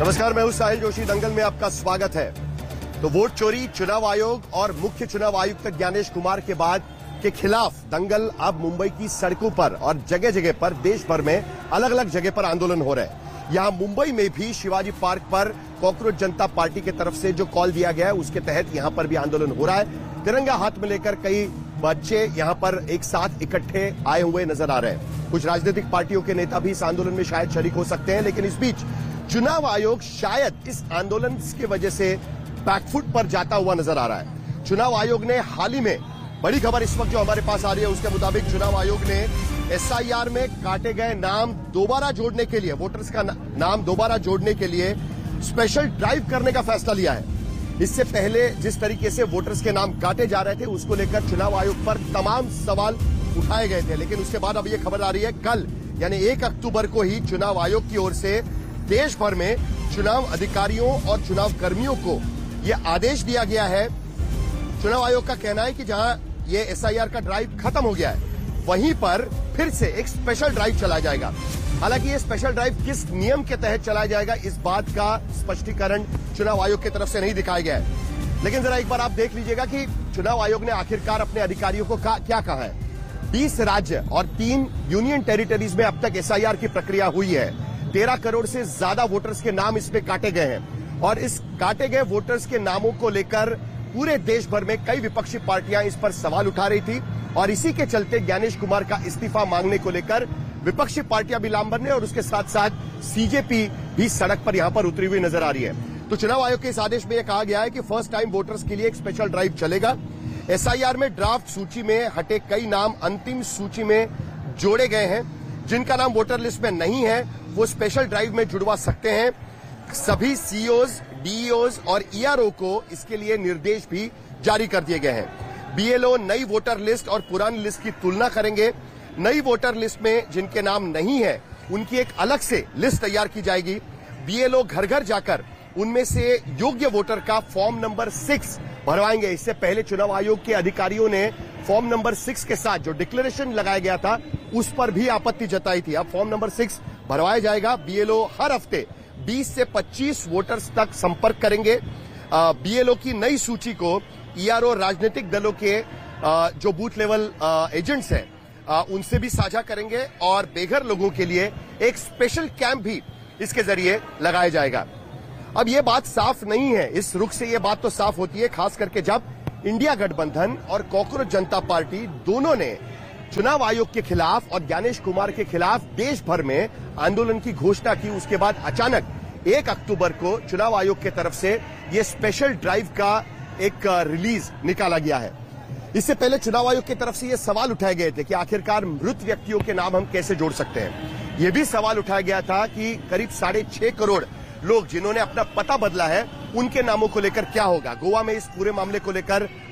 नमस्कार, मैं हूं साहिल जोशी। दंगल में आपका स्वागत है। तो वोट चोरी, चुनाव आयोग और मुख्य चुनाव आयुक्त ज्ञानेश कुमार के बाद के खिलाफ दंगल अब मुंबई की सड़कों पर और जगह जगह पर देश भर में अलग अलग जगह पर आंदोलन हो रहे हैं। यहां मुंबई में भी शिवाजी पार्क पर कॉकरोच जनता पार्टी की तरफ से जो कॉल दिया गया है उसके तहत यहां पर भी आंदोलन हो रहा है। तिरंगा हाथ में लेकर कई बच्चे यहां पर एक साथ इकट्ठे आए हुए नजर आ रहे हैं। कुछ राजनीतिक पार्टियों के नेता भी इस आंदोलन में शायद शरीक हो सकते हैं, लेकिन इस बीच चुनाव आयोग शायद इस आंदोलन की वजह से बैकफुट पर जाता हुआ नजर आ रहा है। चुनाव आयोग ने हाल ही में बड़ी खबर इस वक्त जो हमारे पास आ रही है उसके मुताबिक चुनाव आयोग ने एसआईआर में काटे गए नाम दोबारा जोड़ने के लिए, वोटर्स का नाम दोबारा जोड़ने के लिए स्पेशल ड्राइव करने का फैसला लिया है। इससे पहले जिस तरीके से वोटर्स के नाम काटे जा रहे थे उसको लेकर चुनाव आयोग पर तमाम सवाल उठाए गए थे, लेकिन उसके बाद अब यह खबर आ रही है कल यानी 1 अक्टूबर को ही चुनाव आयोग की ओर से देश भर में चुनाव अधिकारियों और चुनाव कर्मियों को यह आदेश दिया गया है। चुनाव आयोग का कहना है कि जहां यह एसआईआर का ड्राइव खत्म हो गया है वहीं पर फिर से एक स्पेशल ड्राइव चलाया जाएगा। हालांकि यह स्पेशल ड्राइव किस नियम के तहत चलाया जाएगा इस बात का स्पष्टीकरण चुनाव आयोग की तरफ से नहीं दिखाया गया है, लेकिन जरा एक बार आप देख लीजिएगा कि चुनाव आयोग ने आखिरकार अपने अधिकारियों को क्या कहा है। 20 राज्य और 3 यूनियन टेरिटरीज में अब तक एसआईआर की प्रक्रिया हुई है। 13 करोड़ से ज्यादा वोटर्स के नाम इसमें काटे गए हैं और इस काटे गए वोटर्स के नामों को लेकर पूरे देश भर में कई विपक्षी पार्टियां इस पर सवाल उठा रही थी और इसी के चलते ज्ञानेश कुमार का इस्तीफा मांगने को लेकर विपक्षी पार्टियां भी लामबंद है और उसके साथ साथ सीजेपी भी सड़क पर यहां पर उतरी हुई नजर आ रही है। तो चुनाव आयोग के इस आदेश में यह कहा गया है कि फर्स्ट टाइम वोटर्स के लिए एक स्पेशल ड्राइव चलेगा। एसआईआर में ड्राफ्ट सूची में हटे कई नाम अंतिम सूची में जोड़े गए हैं। जिनका नाम वोटर लिस्ट में नहीं है वो स्पेशल ड्राइव में जुड़वा सकते हैं। सभी सीईओज, डीईओज और ईआरओ को इसके लिए निर्देश भी जारी कर दिए गए हैं। बीएलओ नई वोटर लिस्ट और पुरानी लिस्ट की तुलना करेंगे। नई वोटर लिस्ट में जिनके नाम नहीं है उनकी एक अलग से लिस्ट तैयार की जाएगी। बीएलओ घर घर जाकर उनमें से योग्य वोटर का फॉर्म नंबर 6 भरवाएंगे। इससे पहले चुनाव आयोग के अधिकारियों ने फॉर्म नंबर 6 के साथ जो डिक्लेरेशन लगाया गया था उस पर भी आपत्ति जताई थी। अब फॉर्म नंबर 6 भरवाया जाएगा। बीएलओ हर हफ्ते 20 से 25 वोटर्स तक संपर्क करेंगे। बीएलओ की नई सूची को ईआरओ राजनीतिक दलों के जो बूथ लेवल एजेंट्स हैं उनसे भी साझा करेंगे और बेघर लोगों के लिए एक स्पेशल कैंप भी इसके जरिए लगाया जाएगा। अब यह बात साफ नहीं है, इस रुख से यह बात तो साफ होती है खास करके जब इंडिया गठबंधन और कॉकरोच जनता पार्टी दोनों ने चुनाव आयोग के खिलाफ और ज्ञानेश कुमार के खिलाफ देश भर में आंदोलन की घोषणा की। उसके बाद अचानक 1 अक्टूबर को चुनाव आयोग की तरफ से यह स्पेशल ड्राइव का एक रिलीज निकाला गया है। इससे पहले चुनाव आयोग की तरफ से यह सवाल उठाए गए थे कि आखिरकार मृत व्यक्तियों के नाम हम कैसे जोड़ सकते हैं। यह भी सवाल उठाया गया था कि करीब 6.5 करोड़ लोग जिन्होंने अपना पता बदला है उनके नामों को लेकर क्या होगा। गोवा में इस पूरे मामले को लेकर